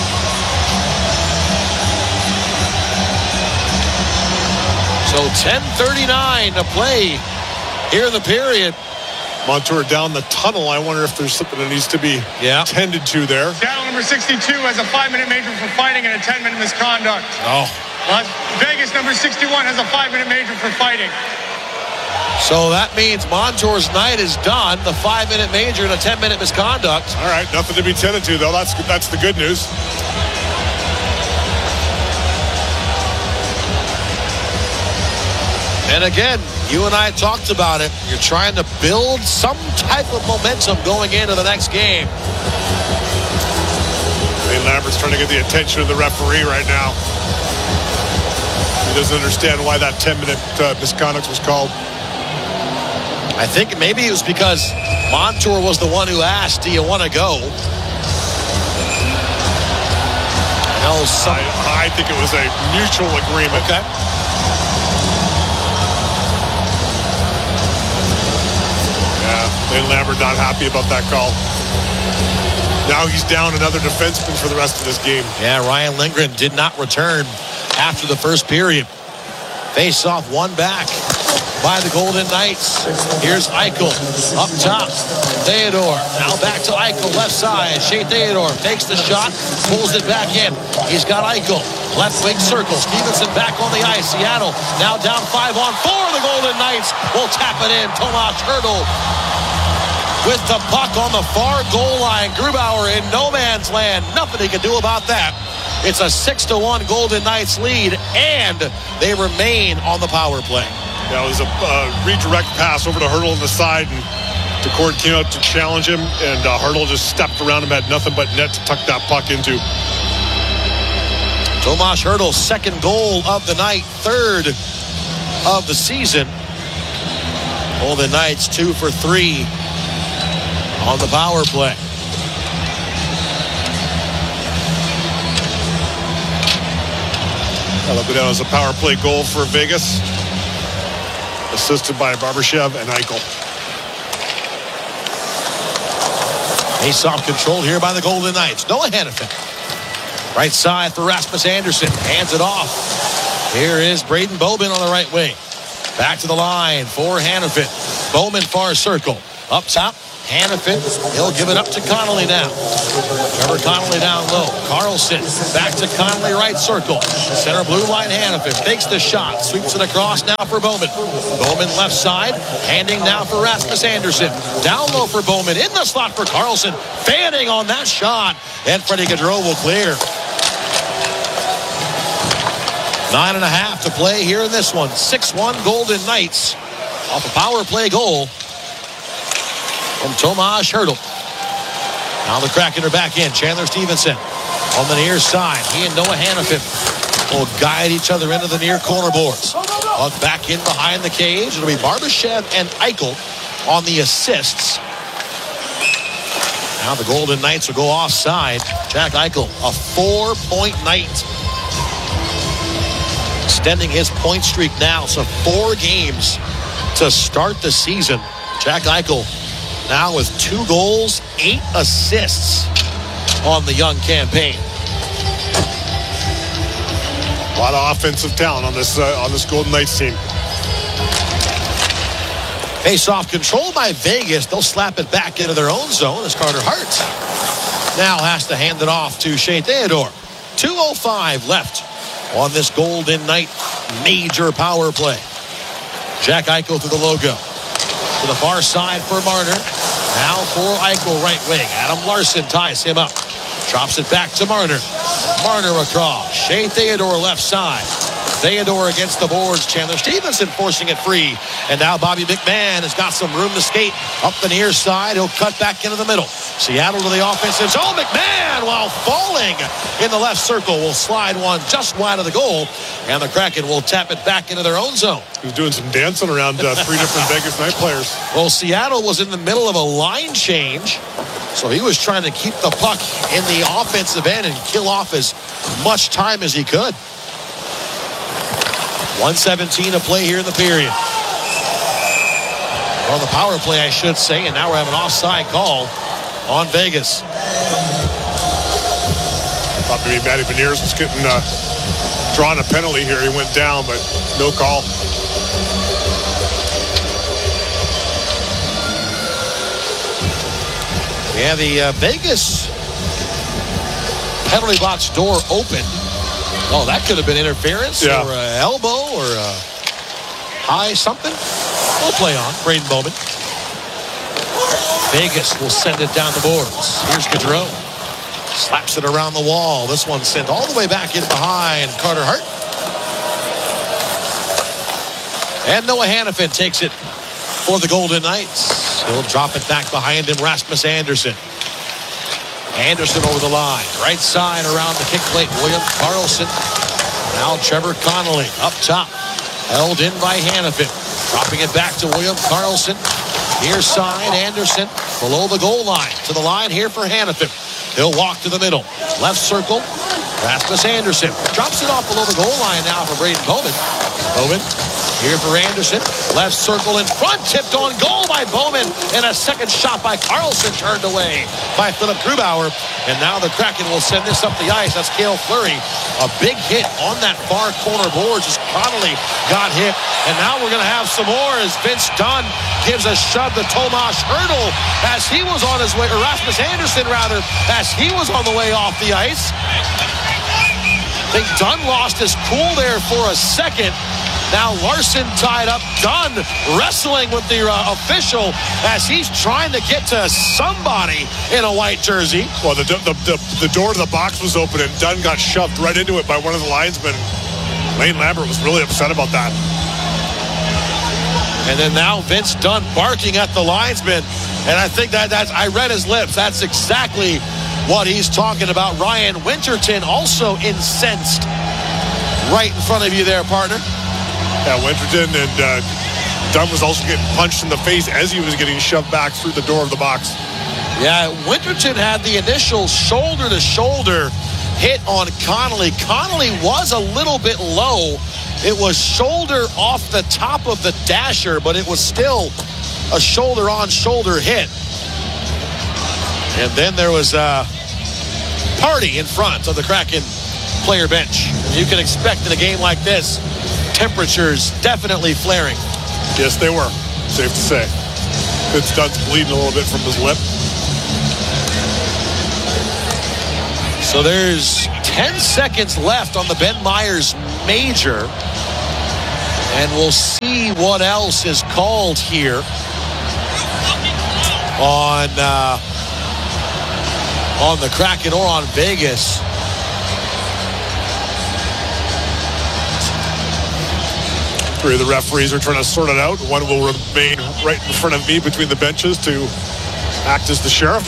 So 10:39 to play here in the period. Montour down the tunnel. I wonder if there's something that needs to be tended to there. Seattle number 62 has a 5-minute major for fighting and a 10-minute misconduct. Oh. Vegas number 61 has a 5-minute major for fighting. So that means Montour's night is done. The 5-minute major and a 10-minute misconduct. All right, nothing to be tended to, though. That's the good news. And again, you and I talked about it. You're trying to build some type of momentum going into the next game. Wayne Lambert's trying to get the attention of the referee right now. He doesn't understand why that 10-minute misconduct was called. I think maybe it was because Montour was the one who asked, do you want to go? I think it was a mutual agreement. Okay. Wayne Lambert not happy about that call. Now he's down another defenseman for the rest of this game. Yeah, Ryan Lindgren did not return after the first period. Face-off one back by the Golden Knights. Here's Eichel up top. Theodore now back to Eichel, left side. Shea Theodore takes the shot, pulls it back in. He's got Eichel, left wing circle. Stevenson back on the ice. Seattle now down 5-on-4. The Golden Knights will tap it in. Tomas Hertl with the puck on the far goal line. Grubauer in no man's land. Nothing he can do about that. It's a 6-1 Golden Knights lead, and they remain on the power play. Yeah, it was a redirect pass over to Hertl on the side, and DeCord came out to challenge him, and Hertl just stepped around him, had nothing but net to tuck that puck into. Tomas Hertl's second goal of the night, third of the season. Golden Knights 2 for 3 on the power play. That'll go down as a power play goal for Vegas. assisted by Barbashev and Eichel. Face-off controlled here by the Golden Knights. Noah Hanifin. Right side for Rasmus Andersson. Hands it off. Here is Braden Bowman on the right wing. Back to the line for Hanifin. Bowman far circle. Up top, Hanifin. He'll give it up to Connolly now. Trevor Connolly down low. Carlson back to Connolly, right circle. Center blue line, Hanifin takes the shot. Sweeps it across now for Bowman. Bowman left side. Handing now for Rasmus Andersson. Down low for Bowman. In the slot for Carlson. Fanning on that shot. And Freddie Gaudreau will clear. 9.5 to play here in this one. 6-1 Golden Knights off a power play goal from Tomas Hertl. Now the Kraken are back in. Chandler Stevenson on the near side. He and Noah Hanifin will guide each other into the near corner boards. Puck back in behind the cage. It'll be Barbashev and Eichel on the assists. Now the Golden Knights will go offside. Jack Eichel, a 4-point night. Extending his point streak now. So 4 games to start the season. Jack Eichel now with 2 goals, 8 assists on the young campaign. A lot of offensive talent on this Golden Knights team. Face-off controlled by Vegas. They'll slap it back into their own zone as Carter Hart now has to hand it off to Shea Theodore. 2:05 left on this Golden Knight major power play. Jack Eichel to the logo. To the far side for Marner. Now for Eichel, right wing. Adam Larson ties him up. Drops it back to Marner. Marner across. Shea Theodore left side. Theodore against the boards. Chandler Stevenson forcing it free. And now Bobby McMahon has got some room to skate up the near side. He'll cut back into the middle. Seattle to the offensive zone. McMahon, while falling in the left circle, will slide one just wide of the goal. And the Kraken will tap it back into their own zone. He's doing some dancing around 3 different Vegas Knight players. Well, Seattle was in the middle of a line change. So he was trying to keep the puck in the offensive end and kill off as much time as he could. 1:17 to play here in the period. Or the power play, I should say. And now we're having an offside call on Vegas. I thought maybe Matty Beniers was getting drawn a penalty here. He went down, but no call. Yeah, the Vegas penalty box door open. Oh, that could have been interference or an elbow or a high something. We'll play on. Braden Bowman. Vegas will send it down the boards. Here's Gaudreau. Slaps it around the wall. This one sent all the way back in behind Carter Hart. And Noah Hanifin takes it for the Golden Knights. He'll drop it back behind him. Rasmus Andersson. Anderson over the line. Right side around the kick plate. William Karlsson. Now Trevor Connolly up top. Held in by Hanifin. Dropping it back to William Karlsson. Near side, Anderson. Below the goal line. To the line here for Hanifin. He'll walk to the middle. Left circle. Rasmus Andersson. Drops it off below the goal line now for Braden Bowman. Bowman. Here for Anderson. Left circle in front. Tipped on goal by Bowman. And a second shot by Karlsson turned away by Philip Grubauer. And now the Kraken will send this up the ice. That's Cale Fleury. A big hit on that far corner board. Just Connolly got hit. And now we're going to have some more as Vince Dunn gives a shove to Tomas Hertl as he was on his way, or Rasmus Andersson rather, as he was on the way off the ice. I think Dunn lost his cool there for a second. Now Larson tied up. Dunn wrestling with the official as he's trying to get to somebody in a white jersey. Well, the door to the box was open and Dunn got shoved right into it by one of the linesmen. Lane Lambert was really upset about that. And then now Vince Dunn barking at the linesman. And I think that's, I read his lips. That's exactly what he's talking about. Ryan Winterton also incensed right in front of you there, partner. Yeah, Winterton and Dunn was also getting punched in the face as he was getting shoved back through the door of the box. Yeah, Winterton had the initial shoulder-to-shoulder hit on Connolly. Connolly was a little bit low It was shoulder off the top of the dasher, but it was still a shoulder-on-shoulder hit. And then there was a party in front of the Kraken player bench. You can expect in a game like this, temperatures definitely flaring. Yes, they were. Safe to say. Vince Dunn's bleeding a little bit from his lip. So there's 10 seconds left on the Ben Myers major. And we'll see what else is called here on the Kraken or on Vegas. Three of the referees are trying to sort it out. One will remain right in front of me between the benches to act as the sheriff.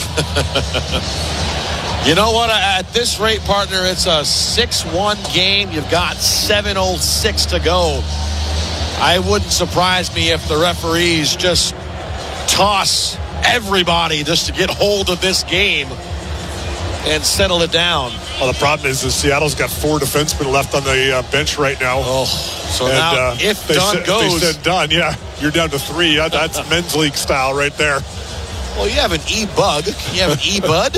You know what? At this rate, partner, it's a 6-1 game. You've got 7:06 to go. I wouldn't surprise me if the referees just toss everybody just to get hold of this game and settle it down. Well, the problem is Seattle's got 4 defensemen left on the bench right now. Oh, so and, now if Dunn goes... They said Dunn, yeah, you're down to 3. That's men's league style right there. Well, you have an E-Bug. You have an E-Bud.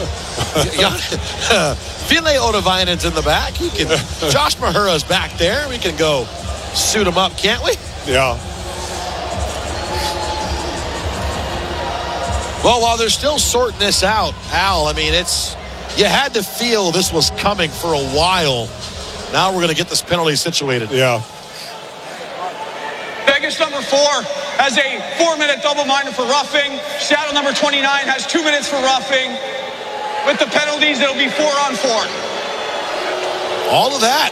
Ville Otovainen's in the back. You can. Josh Mahura's back there. We can go suit him up, can't we? Yeah. Well, while they're still sorting this out, Al, I mean, you had to feel this was coming for a while. Now we're going to get this penalty situated. Yeah. Vegas number 4 has a 4-minute double-minded for roughing. Seattle number 29 has 2 minutes for roughing. With the penalties, it'll be 4-on-4. All of that.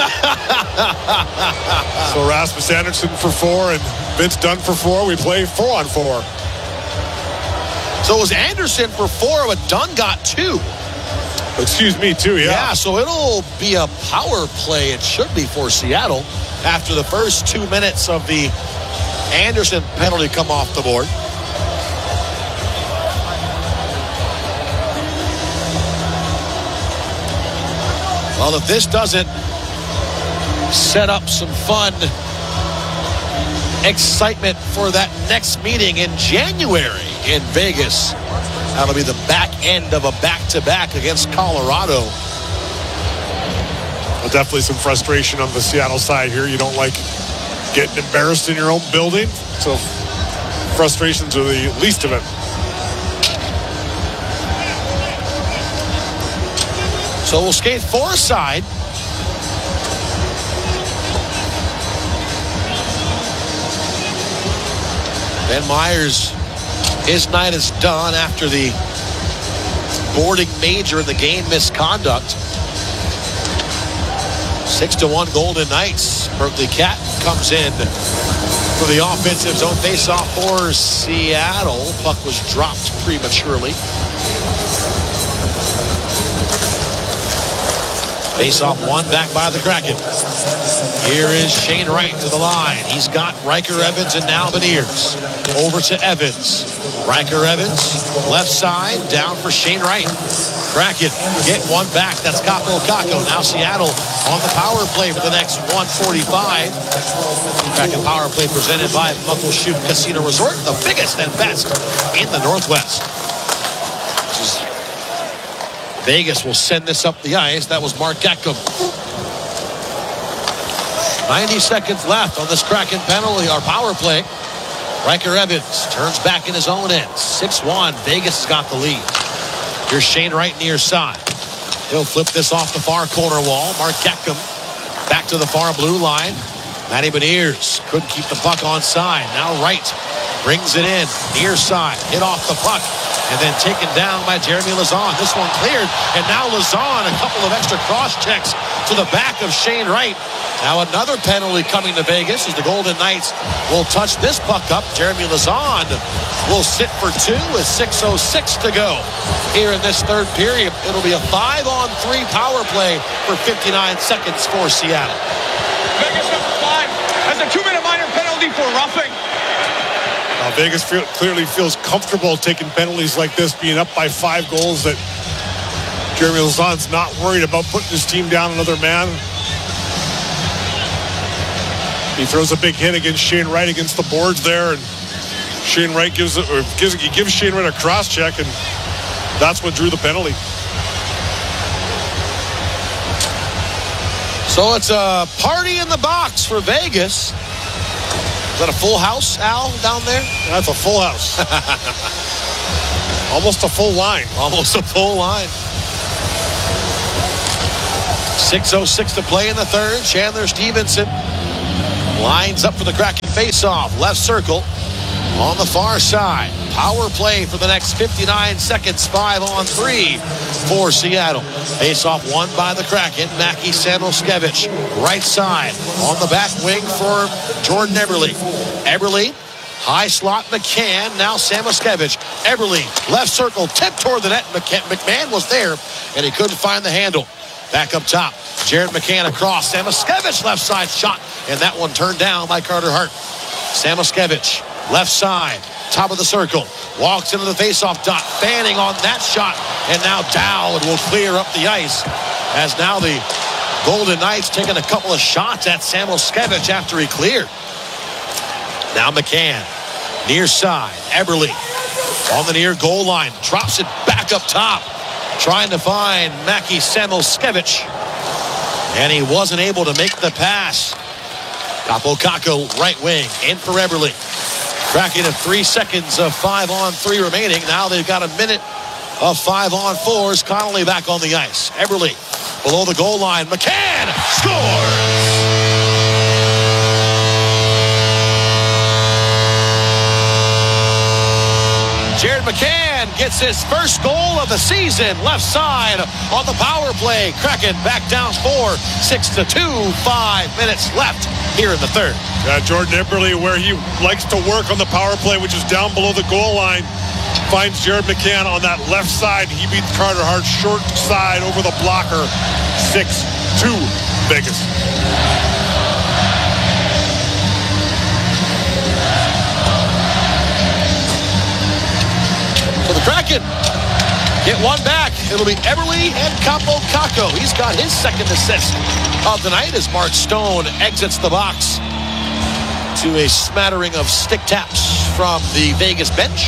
So Rasmus Andersson for 4 and Vince Dunn for 4. We play 4-on-4. So it was Andersson for 4, but Dunn got 2. Excuse me, 2, yeah. Yeah, so it'll be a power play. It should be for Seattle after the first 2 minutes of the Andersson penalty come off the board. Well, if this doesn't set up some fun excitement for that next meeting in January in Vegas, that'll be the back end of a back-to-back against Colorado. Well, definitely some frustration on the Seattle side here. You don't like getting embarrassed in your own building, so frustrations are the least of it. So we'll skate 4 aside. Ben Myers, his night is done after the boarding major in the game misconduct. 6-1 Golden Knights. Berkeley Cat comes in for the offensive zone faceoff for Seattle. Puck was dropped prematurely. Face-off 1 back by the Kraken. Here is Shane Wright to the line. He's got Riker Evans and now Beniers. Over to Evans. Riker Evans, left side, down for Shane Wright. Kraken get 1 back. That's Kakko Kakko. Now Seattle on the power play for the next 1:45. Kraken power play presented by Muckleshoot Casino Resort, the biggest and best in the Northwest. Vegas will send this up the ice. That was Mark Eckham. 90 seconds left on this Kraken penalty or power play. Riker Evans turns back in his own end. 6-1. Vegas has got the lead. Here's Shane Wright near side. He'll flip this off the far corner wall. Mark Eckham back to the far blue line. Matty Beniers couldn't keep the puck on side. Now Wright brings it in. Near side. Hit off the puck. And then taken down by Jeremy Lauzon. This one cleared. And now Lauzon, a couple of extra cross checks to the back of Shane Wright. Now another penalty coming to Vegas as the Golden Knights will touch this puck up. Jeremy Lauzon will sit for 2 with 6:06 to go here in this third period. It'll be a 5-on-3 power play for 59 seconds for Seattle. Vegas number 5 has a 2-minute minor penalty for roughing. Vegas clearly feels comfortable taking penalties like this, being up by 5 goals, that Jeremy Lauzon's not worried about putting his team down another man. He throws a big hit against Shane Wright against the boards there, and Shane Wright gives Shane Wright a cross check, and that's what drew the penalty. So it's a party in the box for Vegas. Is that a full house, Al, down there? That's a full house. Almost a full line. Almost a full line. 6:06 to play in the third. Chandler Stevenson lines up for the Kraken faceoff. Left circle on the far side. Power play for the next 59 seconds. 5-on-3 for Seattle. Faceoff won by the Kraken. Mackie Samoskevich. Right side on the back wing for Jordan Eberle. Eberle. High slot McCann. Now Samoskevich. Eberle. Left circle. Tip toward the net. McMahon was there, and he couldn't find the handle. Back up top. Jared McCann across. Samoskevich left side shot. And that one turned down by Carter Hart. Samoskevich. Left side. Top of the circle. Walks into the faceoff dot. Fanning on that shot. And now Dowd will clear up the ice. As now the Golden Knights taking a couple of shots at Samoskevich after he cleared. Now McCann. Near side. Eberle. On the near goal line. Drops it back up top. Trying to find Mackie Samoskevich. And he wasn't able to make the pass. Kaapo Kakko, right wing. In for Eberle. Kraken of 3 seconds of 5-on-3 remaining. Now they've got a minute of 5-on-4s. Connolly back on the ice. Eberle below the goal line. McCann scores! Jared McCann gets his first goal of the season. Left side on the power play. Kraken back down 4, 6-2. 5 minutes left here in the third. Jordan Eberle, where he likes to work on the power play, which is down below the goal line, finds Jared McCann on that left side. He beats Carter Hart short side over the blocker. 6-2 Vegas. So the Kraken get one back. It'll be Eberle and Kaapo Kakko. He's got his second assist of the night as Mark Stone exits the box to a smattering of stick taps from the Vegas bench.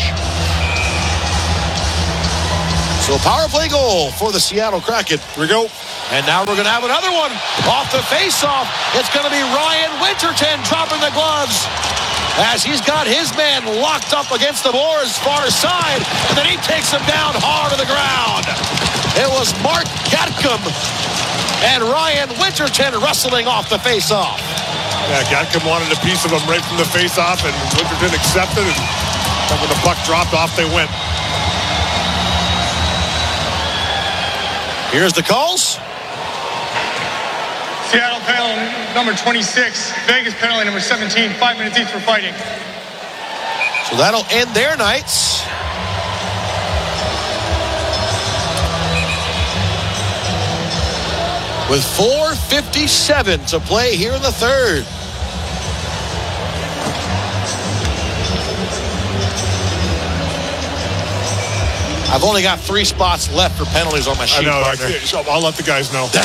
So power play goal for the Seattle Kraken. Here we go. And now we're going to have another one off the faceoff. It's going to be Ryan Winterton dropping the gloves as he's got his man locked up against the boards far side, and then he takes him down hard to the ground. It was Mark Gatcomb and Ryan Winterton wrestling off the faceoff. Yeah, Gatcomb wanted a piece of him right from the faceoff, and Winterton accepted, and when the puck dropped off, they went. Here's the calls. Seattle penalty number 26. Vegas penalty number 17. 5 minutes each for fighting. So that'll end their nights. With 4:57 to play here in the third. I've only got 3 spots left for penalties on my sheet, partner. I'll let the guys know.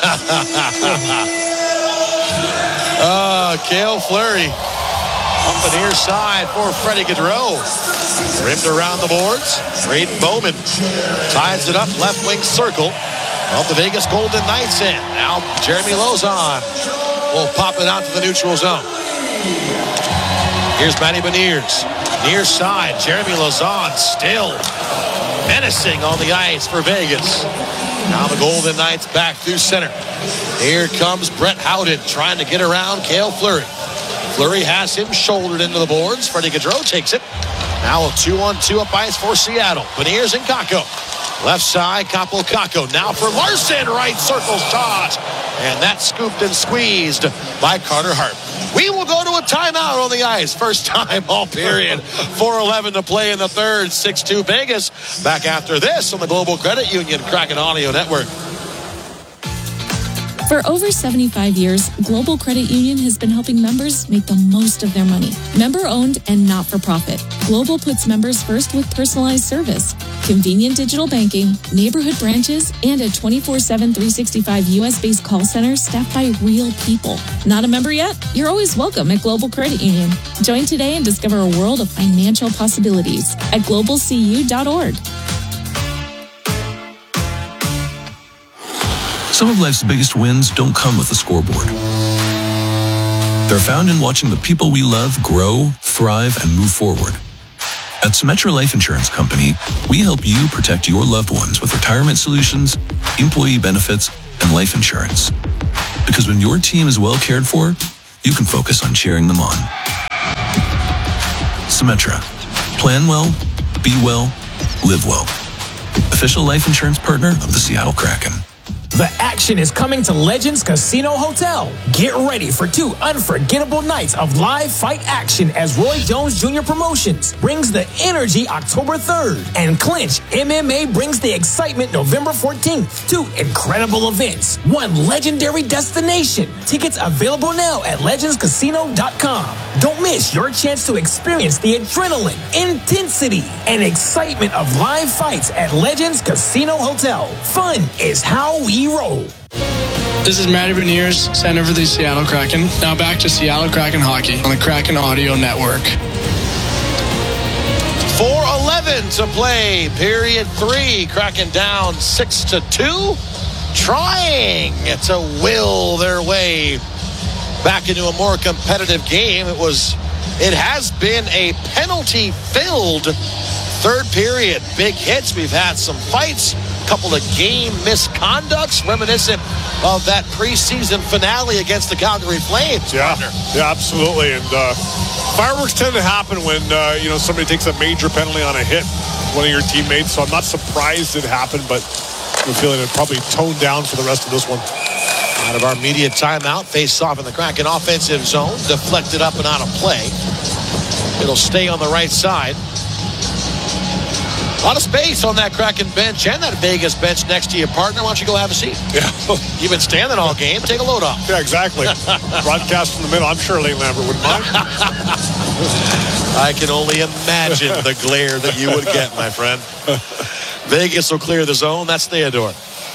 Cale Fleury up the near side for Freddie Gaudreau. Rimmed around the boards. Braden Bowman ties it up left wing circle of the Vegas Golden Knights in. Now Jeremy Lauzon will pop it out to the neutral zone. Here's Matty Beniers. Near side, Jeremy Lauzon still menacing on the ice for Vegas. Now the Golden Knights back through center. Here comes Brett Howden trying to get around Cale Fleury. Fleury has him shouldered into the boards. Freddie Gaudreau takes it. Now a 2-on-2 up ice for Seattle. Beniers and Kakko. Left side, Kaapo Kakko. Now for Larson, right circle shot. And that's scooped and squeezed by Carter Hart. We will go to a timeout on the ice. First time all period. 4:11 to play in the third. 6-2 Vegas. Back after this on the Global Credit Union Kraken Audio Network. For over 75 years, Global Credit Union has been helping members make the most of their money. Member-owned and not-for-profit, Global puts members first with personalized service, convenient digital banking, neighborhood branches, and a 24/7 365 US-based call center staffed by real people. Not a member yet? You're always welcome at Global Credit Union. Join today and discover a world of financial possibilities at globalcu.org. Some of life's biggest wins don't come with a scoreboard. They're found in watching the people we love grow, thrive, and move forward. At Symetra Life Insurance Company, we help you protect your loved ones with retirement solutions, employee benefits, and life insurance. Because when your team is well cared for, you can focus on cheering them on. Symetra. Plan well, be well, live well. Official life insurance partner of the Seattle Kraken. The action is coming to Legends Casino Hotel. Get ready for 2 unforgettable nights of live fight action as Roy Jones Jr. Promotions brings the energy October 3rd and Clinch MMA brings the excitement November 14th. 2 incredible events, 1 legendary destination. Tickets available now at legendscasino.com. Don't miss your chance to experience the adrenaline, intensity, and excitement of live fights at Legends Casino Hotel. Fun is how we roll. This is Matty Beniers, center for the Seattle Kraken. Now back to Seattle Kraken hockey on the Kraken Audio Network. 4:11 to play, period 3. Kraken down 6-2. Trying to will their way back into a more competitive game. It has been a penalty-filled third period. Big hits. We've had some fights. Couple of game misconducts reminiscent of that preseason finale against the Calgary Flames. Yeah, absolutely. And fireworks tend to happen when somebody takes a major penalty on a hit, one of your teammates. So I'm not surprised it happened, but I'm feeling it probably toned down for the rest of this one. Out of our immediate timeout, face off in the Kraken offensive zone, deflected up and out of play. It'll stay on the right side. A lot of space on that Kraken bench and that Vegas bench next to your partner. Why don't you go have a seat? Yeah. You've been standing all game. Take a load off. Yeah, exactly. Broadcast in the middle. I'm sure Lane Lambert wouldn't mind. I can only imagine the glare that you would get, my friend. Vegas will clear the zone. That's Theodore.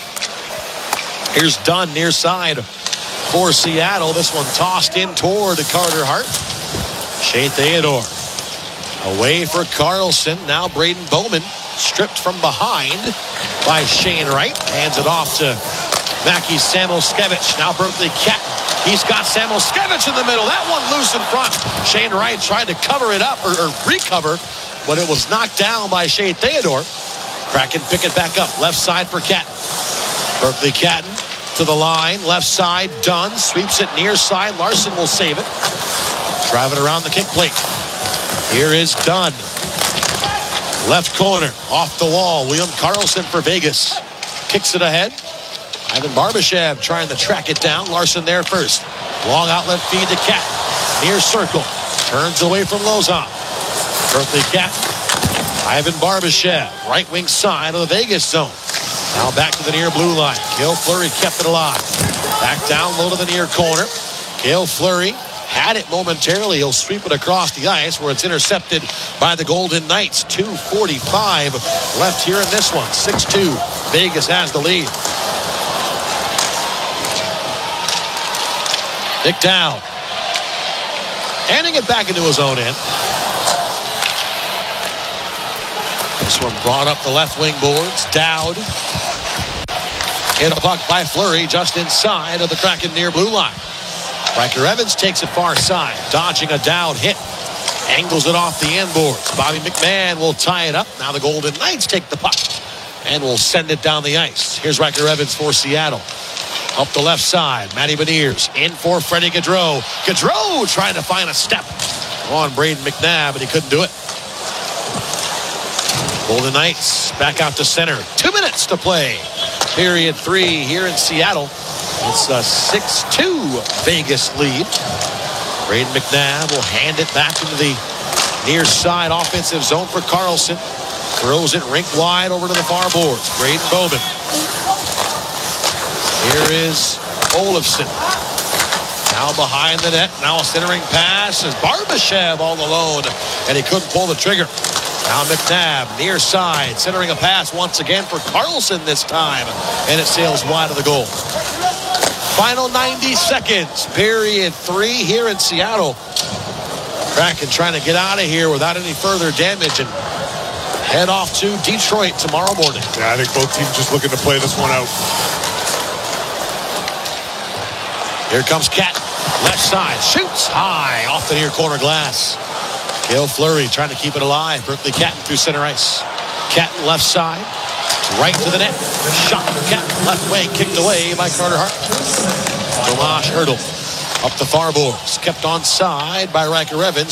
Here's Dunn near side for Seattle. This one tossed in toward Carter Hart. Shea Theodore. Away for Carlson. Now Braden Bowman stripped from behind by Shane Wright. Hands it off to Mackie Samoskevich. Now Berkeley Catton. He's got Samoskevich in the middle. That one loose in front. Shane Wright tried to cover it up or recover, but it was knocked down by Shea Theodore. Kraken pick it back up. Left side for Catton. Berkeley Catton to the line. Left side. Dunn sweeps it near side. Larson will save it. Driving around the kick plate. Here is Dunn. Left corner, off the wall. William Karlsson for Vegas. Kicks it ahead. Ivan Barbashev trying to track it down. Larson there first. Long outlet feed to Catton. Near circle. Turns away from Lozon. Berkeley Catton. Ivan Barbashev. Right wing side of the Vegas zone. Now back to the near blue line. Cale Fleury kept it alive. Back down low to the near corner. Cale Fleury had it momentarily. He'll sweep it across the ice where it's intercepted by the Golden Knights. 2:45 left here in this one. 6-2. Vegas has the lead. Nick Dowd. Handing it back into his own end. This one brought up the left wing boards. Dowd. Hit a puck by Fleury just inside of the Kraken near blue line. Riker Evans takes it far side, dodging a Dowd hit. Angles it off the end boards. Bobby McMahon will tie it up. Now the Golden Knights take the puck and will send it down the ice. Here's Riker Evans for Seattle. Up the left side, Matty Beniers in for Freddie Gaudreau. Gaudreau trying to find a step on Braden McNabb, but he couldn't do it. Golden Knights back out to center. 2 minutes to play. Period 3 here in Seattle. It's a 6-2 Vegas lead. Braden McNabb will hand it back into the near side offensive zone for Karlsson. Throws it rink wide over to the far boards. Braden Bowman. Here is Olofsson. Now behind the net. Now a centering pass is Barbashev all alone, and he couldn't pull the trigger. Now McNabb, near side, centering a pass once again for Carlson this time. And it sails wide of the goal. Final 90 seconds, period 3 here in Seattle. Kraken trying to get out of here without any further damage and head off to Detroit tomorrow morning. Yeah, I think both teams just looking to play this one out. Here comes Cat, left side, shoots high off the near corner glass. Cale Fleury trying to keep it alive. Berkeley Catton through center ice. Catton left side, right to the net. Shot from Catton, left wing, kicked away by Carter Hart. Tomas Hertl up the far boards, kept on side by Riker Evans.